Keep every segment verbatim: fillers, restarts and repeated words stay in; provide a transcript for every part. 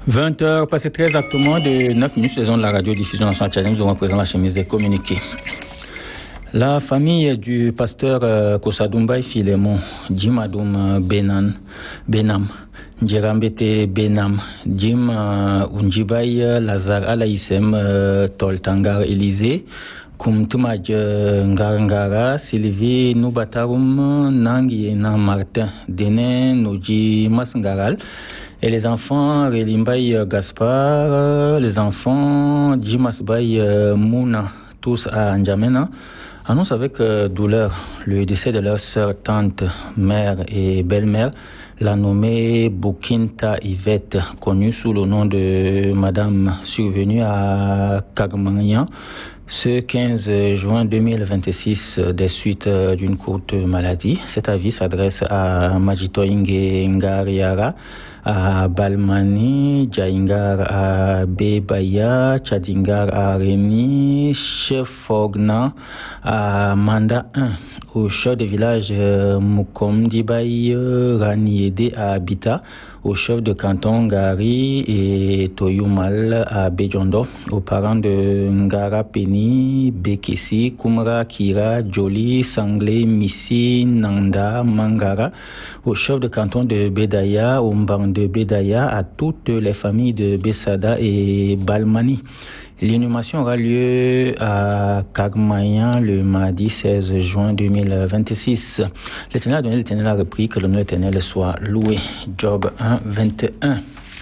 vingt heures, passé très exactement de neuf minutes, les ondes de la radio-diffusion en Challenge, nous aurons présent la chemise des communiqués. La famille du pasteur euh, Kosadumbai Philemon, Jimadoum Benan, Benam, Djerambete Benam, Jim uh, Unjibai Lazar Alaïsem uh, Toltangar Élysée, Kumtumaj Ngarangara, Sylvie Noubatarum, Nangiena Martin, Dene Noji Masngaral, et les enfants Relimbai Gaspard, les enfants Jimasbai Mouna, tous à N'Djamena, annoncent avec euh, douleur le décès de leur sœur, tante, mère et belle-mère, la nommée Boukinta Yvette, connue sous le nom de Madame, survenue à Kagmanyan ce quinze juin deux mille vingt-six des suites d'une courte maladie. Cet avis s'adresse à Majitoinge Ngariara, à Balmani, Djaingar à Bebaya, Tchadingar à Rémi, Chef Fogna à Manda un, au chef de village Moukom Dibaï Raniede à Abita, au chef de canton Ngari et Toyumal à Bejondo, aux parents de Ngara Peni, Bekesi, Kumra, Kira, Joli, Sanglé, Missi, Nanda, Mangara, au chef de canton de Bedaya, au Mbang de Bedaya, à toutes les familles de Bessada et Balmani. L'inhumation aura lieu à Kagmayan le mardi seize juin deux mille vingt-six. L'Éternel a donné, l'Éternel a repris, que le nom de l'Éternel soit loué. Job un, vingt et un.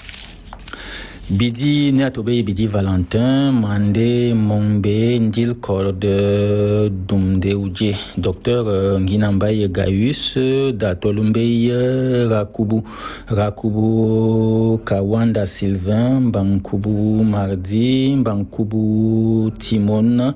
Bidi Neatobe Bidi Valentin, Mande Mombe Ndil Korde Dumde Oudje, docteur Nginambaye Gaius, Datolumbey Rakubu, Rakubu Kawanda Sylvain, Bankubu Mardi, Bankubu Timon,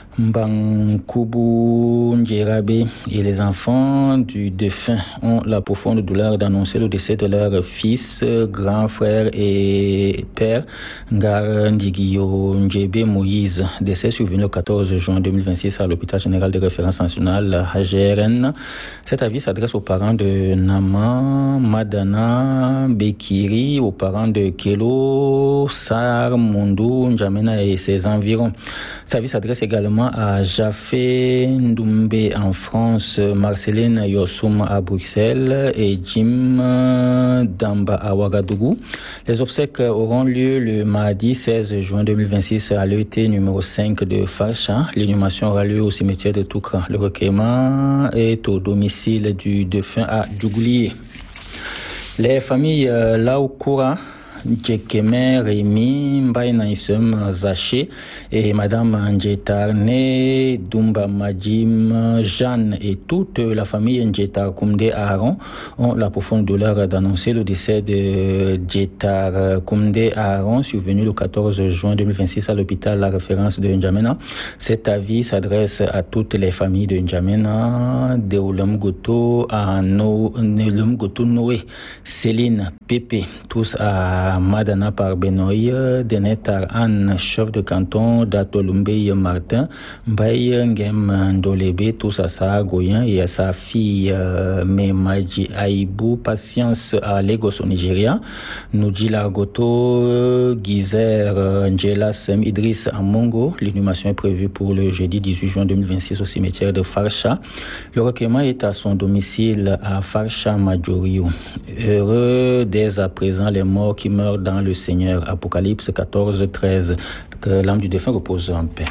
Bankubu Ndjerabe, et les enfants du défunt ont la profonde douleur d'annoncer le décès de leur fils, grand frère et père, Ngar Ndigio Ndjebe Moïse, décès survenu le quatorze juin deux mille vingt-six à l'hôpital général de référence nationale H G R N. Cet avis s'adresse aux parents de Nama, Madana, Bekiri, aux parents de Kelo, Sar, Mundu, N'Djamena et ses environs. Cet avis s'adresse également à Jafé Ndoumbe en France, Marceline Yossoum à Bruxelles et Jim Damba à Ouagadougou. Les obsèques auront lieu le mardi seize juin deux mille vingt-six à l'E T numéro cinq de Farsha. L'inhumation aura lieu au cimetière de Toukra. Le recueillement est au domicile du défunt à Djougoulié. Les familles euh, Laokoura, Djekeme, Rémi, Mbaïnaïsem, Zaché et Madame Ndjetarne, Dumba Majim, Jeanne et toute la famille Ndjetar Koumde Aaron ont la profonde douleur d'annoncer le décès de Ndjetar Koumde Aaron, survenu le quatorze juin deux mille vingt-six à l'hôpital La Référence de N'Djamena. Cet avis s'adresse à toutes les familles de N'Djamena, de Oulem Goto, à Oulem Goto Noé, Céline, Pépé, tous à Madana par Benoï, Denetar Anne, chef de canton, Datolumbey Martin, Mbaye Ngem Ndolebe, tous à sa Goyen et à sa fille euh, Memaji Aïbou, Patience à Lagos au Nigeria, Noudji Largoto, Gizer, Njela Sem Idriss à Mongo. L'inhumation est prévue pour le jeudi dix-huit juin deux mille vingt-six au cimetière de Farsha. Le recueillement est à son domicile à Farsha Majoriou. Heureux dès à présent les morts qui meurent dans le Seigneur. Apocalypse quatorze treize. Que l'âme du défunt repose en paix.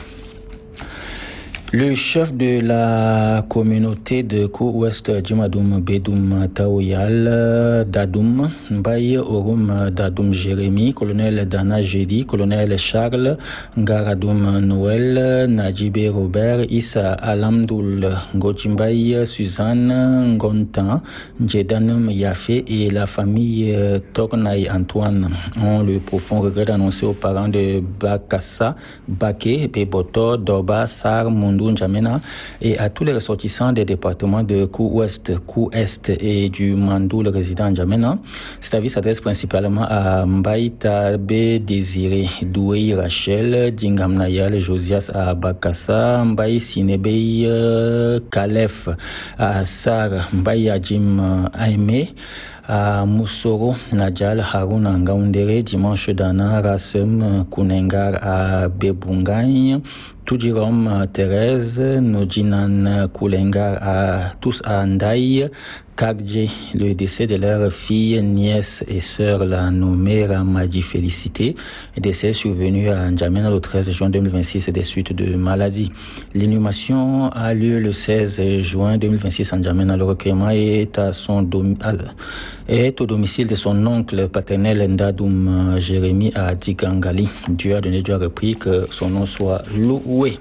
Le chef de la communauté de Kou-Ouest, Jimadoum Bedoum Taoyal Dadoum, Mbaye Orum Dadoum Jérémy, colonel Dana Jedi, colonel Charles Ngaradoum Noël, Nadjibé Robert, Issa Alamdoul, Ngojimbaye Suzanne Ngontan, Njedanum Yafé et la famille Tornaï Antoine ont le profond regret d'annoncer aux parents de Bakassa, Baké, Beboto, Doba, Sar, Mundu, N'Djamena et à tous les ressortissants des départements de Kou-Ouest, Kou-Est et du Mandoul résident N'Djamena. Cet avis s'adresse principalement à Mbaïta B. Désiré, Doué Rachel, Dingam Nayal, Josias à Bakassa, Mbaï Sinebey Kalef à Sar, Mbaï Adjim Aimé, à Moussoro, Nadjal, Haruna Ngaoundéré, Dimanche Dana, Rassem, Kounengar à Bebungagne, Toudirom, Thérèse, Nodjinan, Koulengar à tous à Ndaï, Kagdje, le décès de leur fille, nièce et sœur, la nommée Ramadi Félicité, décès survenu à N'Djamena le treize juin deux mille vingt-six des suites de maladie. L'inhumation a lieu le seize juin deux mille vingt-six à N'Djamena. Le recueillement est, à son dom... est au domicile de son oncle paternel Ndadoum Jérémy à Digangali. Dieu a donné, Dieu a repris, que son nom soit loué.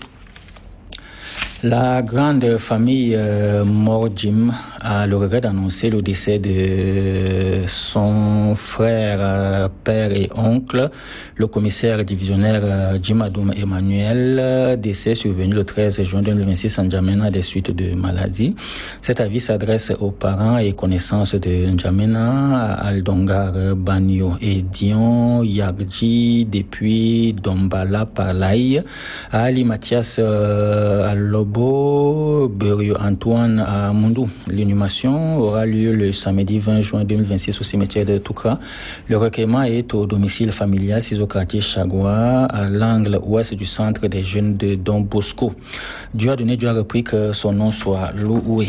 La grande famille euh, Morjim a le regret d'annoncer le décès de son frère, euh, père et oncle, le commissaire divisionnaire euh, Djimadoum Emmanuel, euh, décès survenu le treize juin deux mille vingt-six à N'Djamena des suites de maladie. Cet avis s'adresse aux parents et connaissances de N'Djamena, Aldongar Banyo et Dion Yagji depuis Dombala Parlay, Ali Mathias euh, Alobo, Berio Antoine à Mundou. L'inhumation aura lieu le samedi vingt juin deux mille vingt-six au cimetière de Toukra. Le recueillement est au domicile familial six au quartier Chagua, à l'angle ouest du centre des jeunes de Don Bosco. Dieu a donné, Dieu a repris, que son nom soit loué.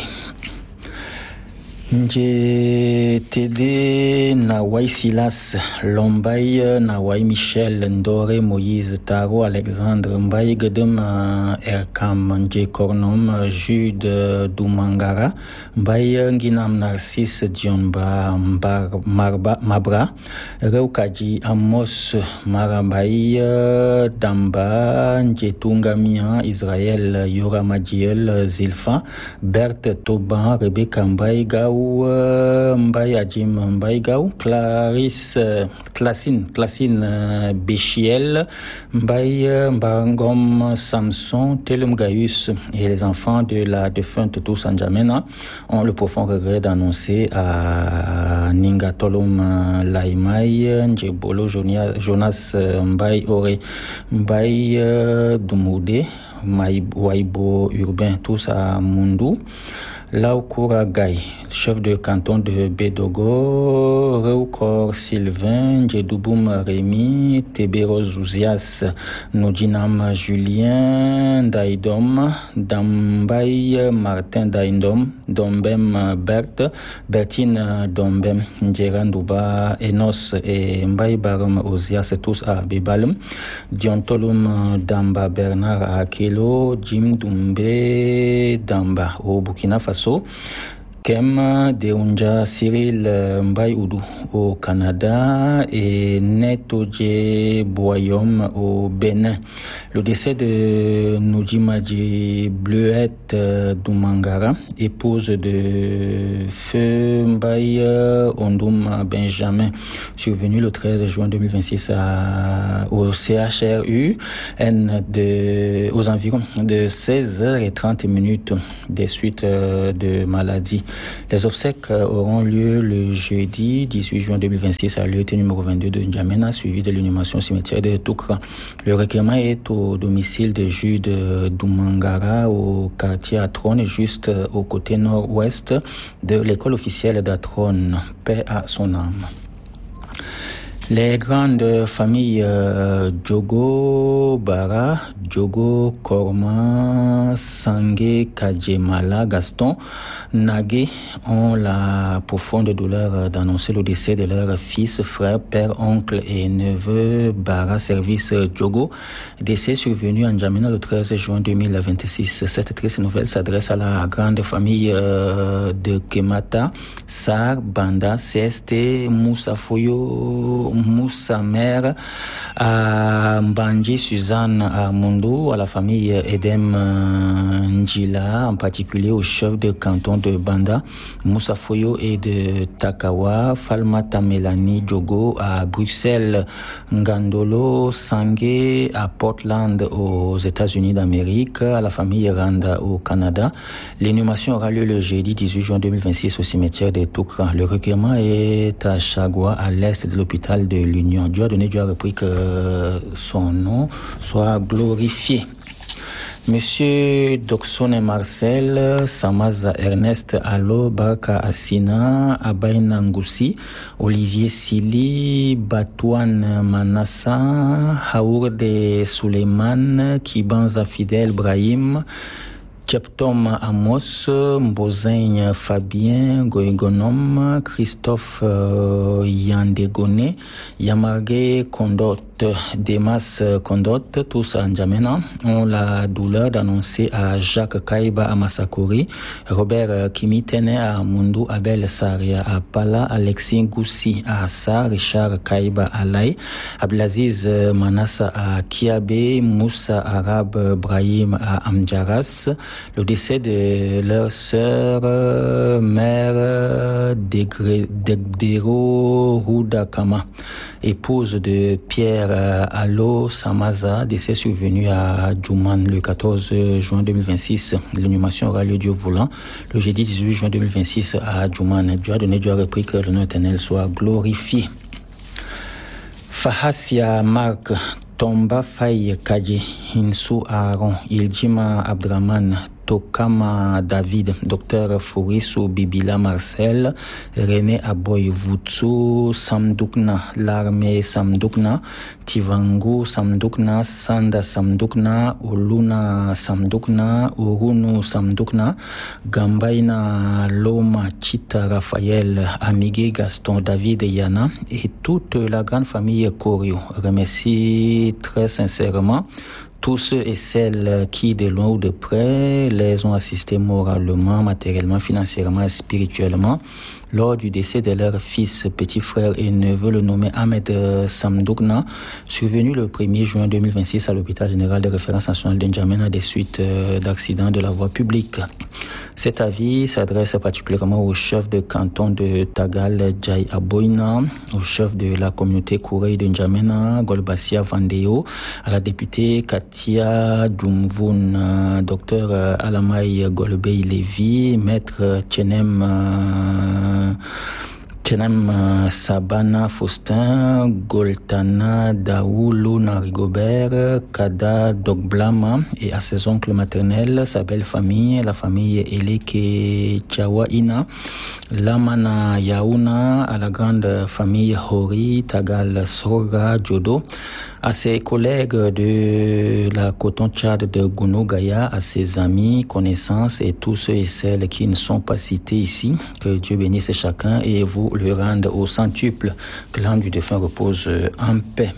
Nje Tede Nawai Silas Lombay Nawai Michel Ndore Moïse Taro Alexandre Mbaye Gedem Erkam Nje Kornom Jude Doumangara Mbaye Nginam Narcisse Dionba Mbar Marba Mabra Reukaji Amos Marambaye Damba Nje Tungamian Israël Yora Madiel Zilfa Berthe Toban Rebecca Mbaye Gaou Mbaye Adjim Mbaye Gaou, Clarisse Classine Classine Béchiel, Mbaye Mbangom Samson, Telum Gaius et les enfants de la défunte tous N'Djamena ont le profond regret d'annoncer à Ninga Tolum Laïmaï, Ndjebolo Jonas Mbaye Ore, Mbaye Doumoudé, Waibo Urbain, tous à Mundou, Laokoura Gaï, chef de canton de Bédogo, Reukor Sylvain, Djedouboum Rémi, Tébéro Zouzias, Nodjinam Julien, Daïdom, Dambaï Martin Daïdom, Dombem Berthe, Bertine Dombem, Ndjerandouba Enos et Mbaï Baram Ozias, tous à Bébalem, Diontolum Damba Bernard à Kelo, Jim Doumbé Damba au Burkina Faso, Kem Deunja Cyril Mbaye Oudou au Canada et Netodje Boyom au Bénin. Le décès de Nodjimadji Bleuette Doumangara, épouse de Feu Mbaye Ondoum Benjamin, survenu le treize juin deux mille vingt-six à, au C H R U N de, aux environs de seize heures trente des suites de maladie. Les obsèques auront lieu le jeudi dix-huit juin deux mille vingt-six à l'E T numéro vingt-deux de N'Djamena, suivi de l'inhumation cimetière de Toukra. Le recueillement est au domicile de Jude Doumangara au quartier Atrone, juste au côté nord-ouest de l'école officielle d'Atrone. Paix à son âme. Les grandes familles euh, Djogo Bara, Djogo Korma, Sangé, Kadjemala, Gaston, Nagé ont la profonde douleur d'annoncer le décès de leur fils, frère, père, oncle et neveu Bara Service Djogo, décès survenu à N'Djamena le treize juin deux mille vingt-six. Cette triste nouvelle s'adresse à la grande famille euh, de Kemata, Sar, Banda, C S T, Moussa Foyo, Moussa Mère, à Mbandji, Suzanne, à Mundo, à la famille Edem Ndjila, en particulier au chef de canton de Banda, Moussa Foyo et de Takawa, Falmata Mélanie Djogo à Bruxelles, Ngandolo Sangé à Portland aux États-Unis d'Amérique, à la famille Randa au Canada. L'inhumation aura lieu le jeudi dix-huit juin deux mille vingt-six au cimetière de Toukra. Le recueillement est à Chagua, à l'est de l'hôpital de l'Union. Dieu a donné, Dieu a repris, que son nom soit glorifié. Monsieur Doxone Marcel, Samaza Ernest Allo, Barka Assina, Abaina Ngoussi, Olivier Sili, Batouane Manassa, Haourde Suleiman, Kibanza Fidel Brahim, Tcheptom Amos, Mbozin Fabien, Goigonom, Christophe euh, Yandegone, Yamargue Kondot, Demas Kondot, tous à N'Djamena, ont la douleur d'annoncer à Jacques Kaiba à Massakori, Robert Kimitene à Mundu, Abel Saria à Pala, Alexis Goussi à Assa, Richard Kaiba à Laï, Abdelaziz Manassa à Kiabe, Moussa Arabe Brahim à Amdjaras, le décès de leur sœur, euh, mère euh, Degdero Roudakama, épouse de Pierre euh, Allo Samaza, décès survenu à Djouman le quatorze juin deux mille vingt-six. L'inhumation aura lieu Dieu voulant le jeudi dix-huit juin deux mille vingt-six à Djouman. Dieu a donné, Dieu a repris, que le nom éternel soit glorifié. Fahassia Marc, Tomba Faye Kaji, Hinsu Aaron, Iljima Abdraman, Tokama David, Docteur Fourisu Bibila Marcel, René Aboy Voutsu, Samdukna, L'armée Samdukna, Tivangu Samdukna, Sanda Samdukna, Oluna Samdukna, Urunu Samdukna, Gambaina Loma Chita Raphaël, Amigué Gaston David et Yana, et toute la grande famille Korio. Remercie très sincèrement tous ceux et celles qui, de loin ou de près, les ont assistés moralement, matériellement, financièrement et spirituellement lors du décès de leur fils, petit frère et neveu, le nommé Ahmed Samdukna, survenu le premier juin deux mille vingt-six à l'hôpital général de référence national de N'Djamena des suites d'accidents de la voie publique. Cet avis s'adresse particulièrement au chef de canton de Tagal, Djai Aboina, au chef de la communauté Kourei de N'Djamena, Golbassia Vandeo, à la députée Katia Djumvoun, docteur Alamai Golbey Lévi, maître Tchenem Tchenem Sabana Faustin, Goltana Daoulou Narigobert, Kada Dogblama, et à ses oncles maternels, sa belle famille, la famille Eleke Tchawaina, Lamana Yaouna, à la grande famille Hori, Tagal Sorga Djodo, à ses collègues de la Coton Tchad de Gounou Gaya, à ses amis, connaissances et tous ceux et celles qui ne sont pas cités ici. Que Dieu bénisse chacun et vous le rende au centuple. Que l'âme du défunt repose en paix.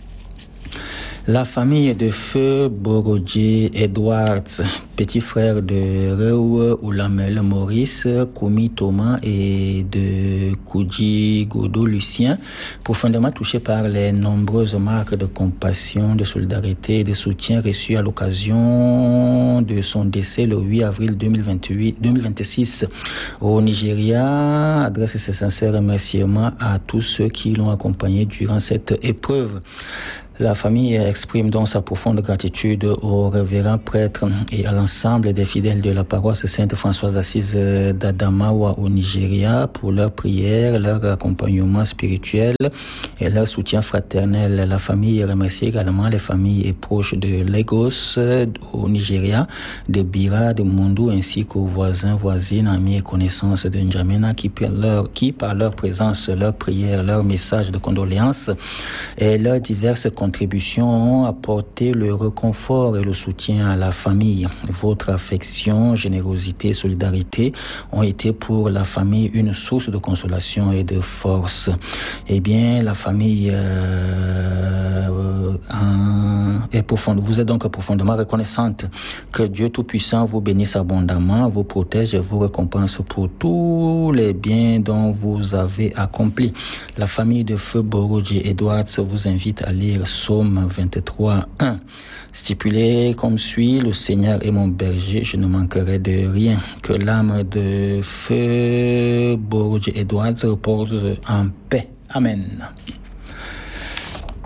La famille de Feu Borodje Edwards, petit frère de Reu Oulamel Maurice, Koumi Thomas et de Koudji Godot Lucien, profondément touché par les nombreuses marques de compassion, de solidarité et de soutien reçues à l'occasion de son décès le huit avril deux mille vingt-huit, deux mille vingt-six au Nigeria, adresse ses sincères remerciements à tous ceux qui l'ont accompagné durant cette épreuve. La famille exprime donc sa profonde gratitude au révérend prêtre et à l'ensemble des fidèles de la paroisse Sainte-Françoise d'Assise d'Adamawa au Nigeria pour leurs prières, leur accompagnement spirituel et leur soutien fraternel. La famille remercie également les familles et proches de Lagos au Nigeria, de Bira, de Mundu ainsi qu'aux voisins, voisines, amis et connaissances de N'Djamena qui, leur, qui par leur présence, leurs prières, leurs messages de condoléances et leurs diverses contributions ont apporté le réconfort et le soutien à la famille. Votre affection, générosité, solidarité ont été pour la famille une source de consolation et de force. Eh bien, la famille euh, euh, est profonde. Vous êtes donc profondément reconnaissante que Dieu Tout-Puissant vous bénisse abondamment, vous protège et vous récompense pour tous les biens dont vous avez accompli. La famille de Feu Borodje Edwards vous invite à lire Psaume vingt-trois, un. Stipulé comme suit: le Seigneur est mon berger, je ne manquerai de rien. Que l'âme de Feu Borodje Edwards repose en paix. Amen.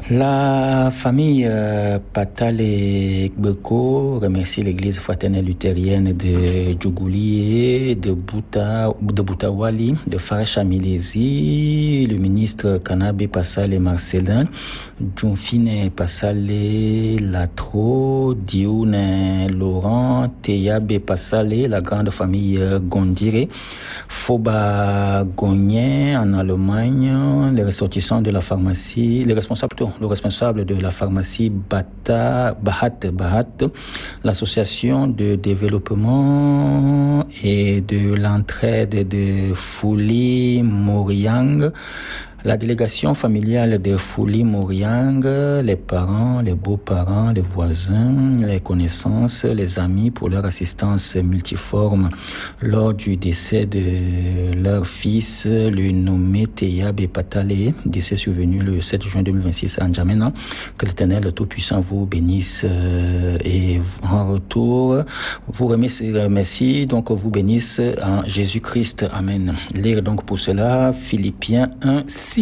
La famille euh, Patale Gbeko remercie l'église fraternelle luthérienne de Djougouli, de Bouta, de Boutawali, de Faracha Milesi, le ministre Kanabe Passale Marcelin, Djoufine Passale Latro, Dioune Laurent, Teyabe Passale, la grande famille Gondire, Foba Gonyen en Allemagne, les ressortissants de la pharmacie, les responsables plutôt, le responsable de la pharmacie Bata, Bahat, Bahat, l'association de développement et de l'entraide de Fouli Moriang, la délégation familiale de Fouli Moriang, les parents, les beaux-parents, les voisins, les connaissances, les amis pour leur assistance multiforme lors du décès de leur fils, le nommé Teyabe Patale, décès survenu le sept juin deux mille vingt-six à N'Djamena. Que l'Éternel le Tout-Puissant vous bénisse et en retour vous remercie, remercie donc vous bénisse en Jésus-Christ. Amen. Lire donc pour cela Philippiens un, six.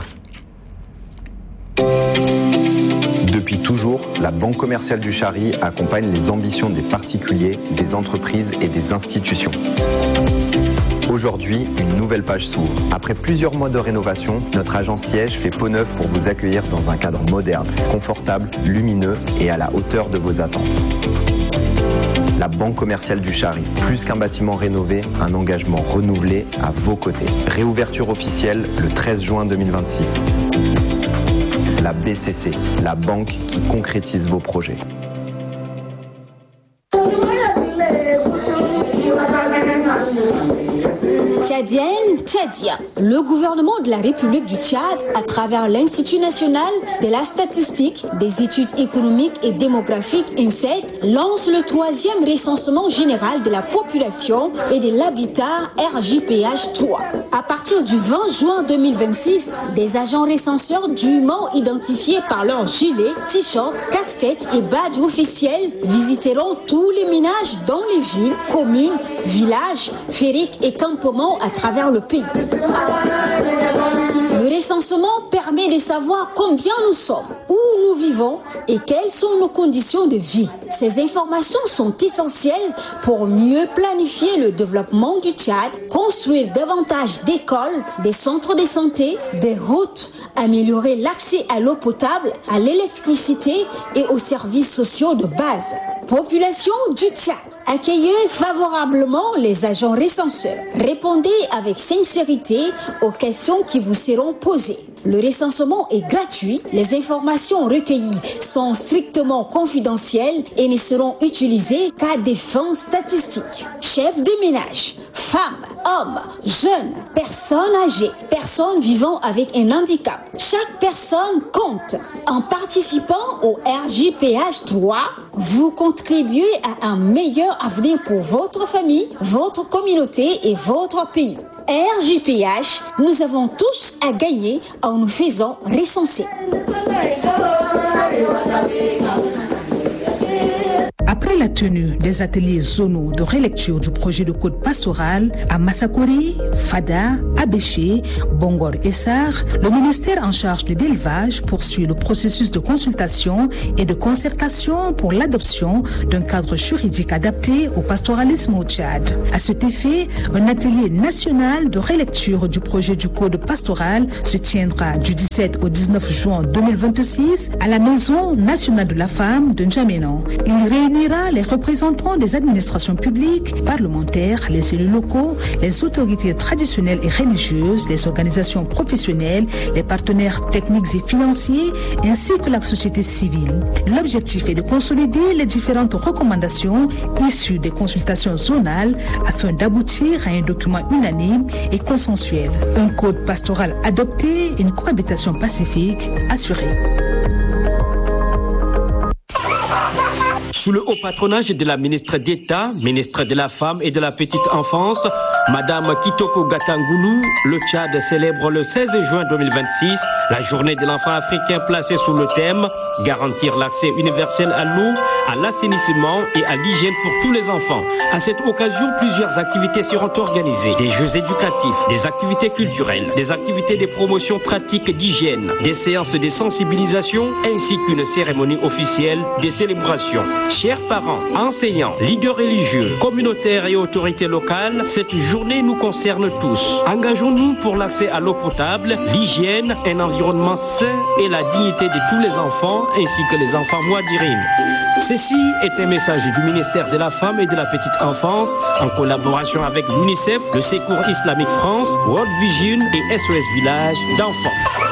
Depuis toujours, la Banque commerciale du Chari accompagne les ambitions des particuliers, des entreprises et des institutions. Aujourd'hui, une nouvelle page s'ouvre. Après plusieurs mois de rénovation, notre agence siège fait peau neuve pour vous accueillir dans un cadre moderne, confortable, lumineux et à la hauteur de vos attentes. La Banque commerciale du Chari, plus qu'un bâtiment rénové, un engagement renouvelé à vos côtés. Réouverture officielle le treize juin deux mille vingt-six. La B C C, la banque qui concrétise vos projets. Tchadienne, Tchadia. Le gouvernement de la République du Tchad, à travers l'Institut national de la statistique, des études économiques et démographiques I N S E D, lance le troisième recensement général de la population et de l'habitat R J P H trois. À partir du vingt juin deux mille vingt-six, des agents recenseurs dûment identifiés par leurs gilets, t-shirts, casquettes et badges officiels visiteront tous les ménages dans les villes, communes, villages, fériques et campements à travers le pays. Le recensement permet de savoir combien nous sommes, où nous vivons et quelles sont nos conditions de vie. Ces informations sont essentielles pour mieux planifier le développement du Tchad, construire davantage d'écoles, des centres de santé, des routes, améliorer l'accès à l'eau potable, à l'électricité et aux services sociaux de base. Population du Tchad. Accueillez favorablement les agents recenseurs. Répondez avec sincérité aux questions qui vous seront posées. Le recensement est gratuit. Les informations recueillies sont strictement confidentielles et ne seront utilisées qu'à des fins statistiques. Chefs de ménage, femmes, hommes, jeunes, personnes âgées, personnes vivant avec un handicap. Chaque personne compte. En participant au R J P H trois, vous contribuez à un meilleur avenir pour votre famille, votre communauté et votre pays. R J P H, nous avons tous à gagner en nous faisant recenser. Après la tenue des ateliers zonaux de relecture du projet de code pastoral à Massakori, Fada, Abéché, Bongor et Sar, le ministère en charge de l'élevage poursuit le processus de consultation et de concertation pour l'adoption d'un cadre juridique adapté au pastoralisme au Tchad. À cet effet, un atelier national de relecture du projet du code pastoral se tiendra du dix-sept au dix-neuf juin deux mille vingt-six à la Maison nationale de la femme de N'Djamena. Il réunira les représentants des administrations publiques, parlementaires, les élus locaux, les autorités traditionnelles et religieuses, les organisations professionnelles, les partenaires techniques et financiers, ainsi que la société civile. L'objectif est de consolider les différentes recommandations issues des consultations zonales afin d'aboutir à un document unanime et consensuel. Un code pastoral adopté, une cohabitation pacifique assurée. Sous le haut patronage de la ministre d'État, ministre de la Femme et de la Petite Enfance, Madame Kitoko Gatangulu, le Tchad célèbre le seize juin deux mille vingt-six la journée de l'enfant africain placée sous le thème « Garantir l'accès universel à l'eau, à l'assainissement et à l'hygiène pour tous les enfants ». À cette occasion, plusieurs activités seront organisées. Des jeux éducatifs, des activités culturelles, des activités de promotion pratique d'hygiène, des séances de sensibilisation ainsi qu'une cérémonie officielle des célébrations. Chers parents, enseignants, leaders religieux, communautaires et autorités locales, cette journée nous concerne tous. Engageons-nous pour l'accès à l'eau potable, l'hygiène, un environnement sain et la dignité de tous les enfants ainsi que les enfants mouadirines. Ceci est un message du ministère de la Femme et de la Petite Enfance en collaboration avec l'UNICEF, le Secours Islamique France, World Vision et S O S Village d'enfants.